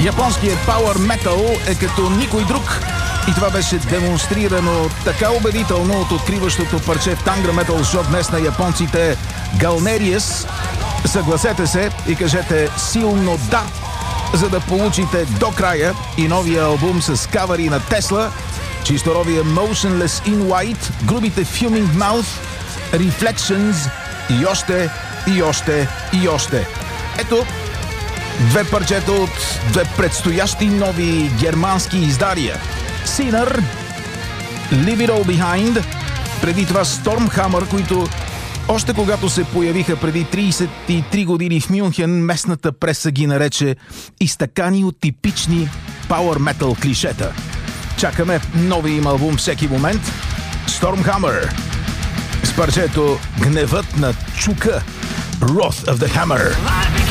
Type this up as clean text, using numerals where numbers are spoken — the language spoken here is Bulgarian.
Японският Power Metal е като никой друг. И това беше демонстрирано така убедително от откриващото парче в Tangra Metal Show днес на японците Galnerius. Съгласете се и кажете силно да, за да получите до края и новия албум с кавъри на Tesla, чисторовия Motionless in White, грубите Fuming Mouth, Reflections и още, и още, и още. Ето, две парчета от две предстоящи нови германски издания. Sinner, Leave It All Behind, преди това Stormhammer, които още когато се появиха преди 33 години в Мюнхен, местната преса ги нарече изтъкани от типични Power Metal клишета. Чакаме нови им албум всеки момент. Stormhammer с парчето Гневът на Чука, Wrath of the Hammer.